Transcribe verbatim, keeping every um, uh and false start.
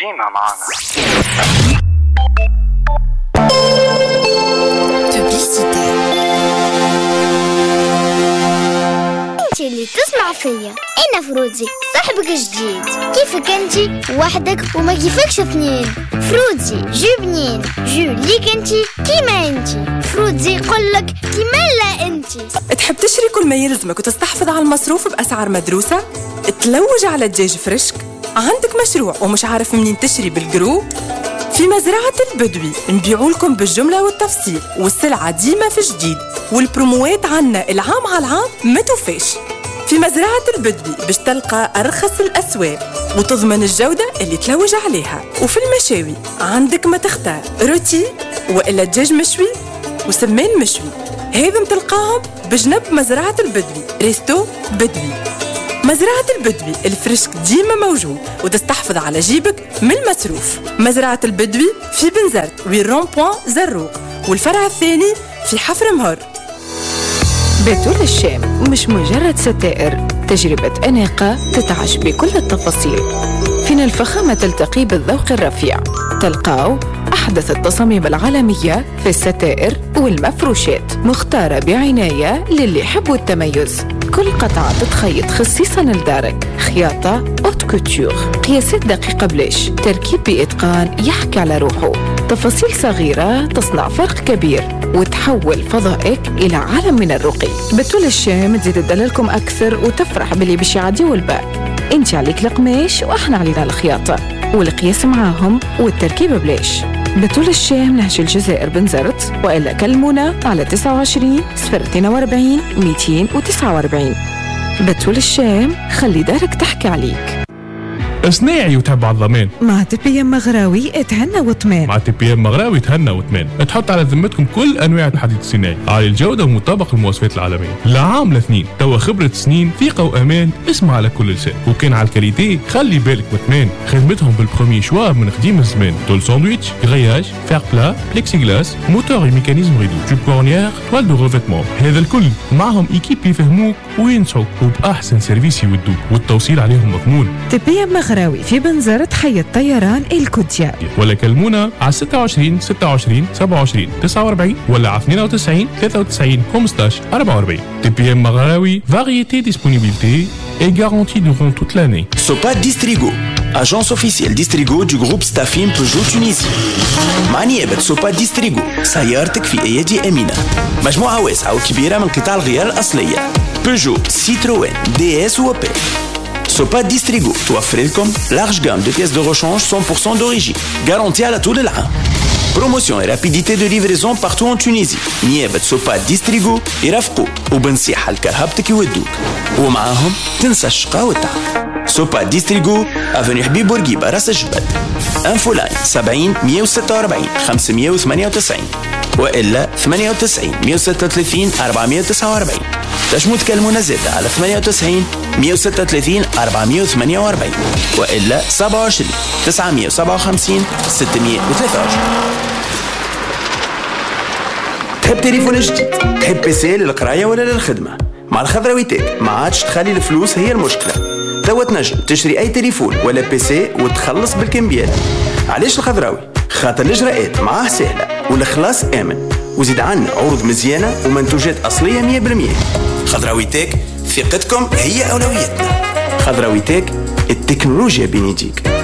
ديما معنا. انت اللي تسمع فيا، انا فرودي صاحبك جديد. كيفك انتي وحدك وما كيفكش اثنين؟ فرودي جو بنين، جو ليك انتي كيما انتي. فرودي يقولك كيما لا انتي. تحب تشري كل ما يلزمك وتستحفظ على المصروف بأسعار مدروسة؟ تلوج على الدجاج فريشك؟ عندك مشروع ومش عارف منين تشري بالجروب؟ في مزرعة البدوي نبيعوا لكم بالجملة والتفصيل، والسلعة ديما في جديد، والبروموات عنا العام على العام ما توفاش. في مزرعة البدوي باش تلقى أرخص الأسواق وتضمن الجودة اللي تلوج عليها. وفي المشاوي عندك ما تختار، روتي وإلا دجاج مشوي وسمان مشوي، هذم تلقاهم بجنب مزرعة البدوي. ريستو بدوي. مزرعة البدوي الفريشك ديما موجود وتستحفظ على جيبك من المصروف. مزرعة البدوي في بنزرت وين رون بوان زروق، والفرع الثاني في حفر مهر. بتول الشام مش مجرد ستائر، تجربة أناقة تتعش بكل التفاصيل. فينا الفخامة تلتقي بالذوق الرفيع. تلقاو أحدث التصاميم العالمية في الستائر والمفروشات، مختارة بعناية للي يحبوا التميز. كل قطعة تتخيط خصيصاً لدارك، خياطة أوت كوتور، قياسات دقيقة بلاش، تركيب بإتقان يحكي على روحه. تفاصيل صغيرة تصنع فرق كبير وتحول فضائك إلى عالم من الرقي. بتول الشام تزيد تدللكم أكثر وتفرح باللي باش يعديوا الباء. انت عليك القماش واحنا علينا الخياطة والقياس معاهم والتركيب بلاش. بتول الشام نهج الجزائر بنزرت، وإلا كلمونا على تسعة وعشرين صفر اثنين وأربعين مئتين وتسعة وأربعين. بتول الشام خلي دارك تحكي عليك. صناعي وتحب على الضمان مع تي بي ام مغراوي اتهنى وطمان. مع تي بي ام مغراوي تهنى وطمان. تحط على ذمتكم كل انواع الحديد الصناعي عالي الجوده ومطابق للمواصفات العالميه. لعام لاثنين توا خبره سنين، ثقه وامان اسمع على كل لسان. وكان على الكاليتي خلي بالك وطمان. خدمتهم بالبرومي شوا من قديم الزمان. طول ساندويتش، غرياج، فير بلا، بليكسي غلاس، موتور وميكانيزم ريدو، جوب كورنيير، توال دو ريفيتمون. هذا الكل معهم ايكيب يفهموك وينصحوك وباحسن سيرفيس يودوك، والتوصيل عليهم مضمون. تي بي ام مغراوي في بنزرت حي الطيران الكوديا، ولا كلمونا على ستة وعشرين ستة وعشرين سبعة وعشرين تسعة وأربعين ولا على اثنين وتسعين ثلاثة وتسعين خمسطاش أربعة وأربعين. تي بي ام مغراوي، variété, disponibilité et garantie durant toute l'année. Sopa Distrigo, agence officielle Distrigo du groupe Stafim Peugeot Tunisie. مع نيابة سوبا ديستريغو سيارتك في أيدي أمينة. مجموعة واسعة وكبيرة من قطع الغيار الأصلية بيجو، سيتروين، دي اس وبي. سوبا ديستريغو توفر لكم لارج جام دو بياس دو ريشانج cent pour cent d'origine garantie على طول العام. بروموسيون et rapidité de livraison partout en Tunisie. نيابة سوبا ديستريغو يرافقوك وبنصيحة لكرهبتك يودوك، ومعاهم تنسى الشقا والتعب. سوبا ديستريغو افني حبيب بورقيبة راس الجبل. انفو لاين سبعين مية وستة وأربعين خمسمية وثمانية وتسعين وإلا ثمانية وتسعين مية وستة وثلاثين أربعمية وتسعة وأربعين. تجمو تكلمونا زادة على ثمانية وتسعين مية وستة وثلاثين أربعمية وثمانية وأربعين وإلا سبعة وعشرين تسعمية وسبعة وخمسين ستمية وثلاثة وعشرين. تحب تليفون جديد؟ تحب بيسي للقراية ولا للخدمة؟ مع الخضراوي تك ما عادش تخلي الفلوس هي المشكلة. توا تنجم تشتري أي تليفون ولا بيسي وتخلص بالكمبيال. علاش الخضراوي؟ خاطر الإجراءات معاه سهلة والإخلاص آمن، وزيد عنا عروض مزيانة ومنتوجات أصلية مية بالمية. خضراوي تك ثقتكم هي أولويتنا. خضراوي تك التكنولوجيا بين يديك.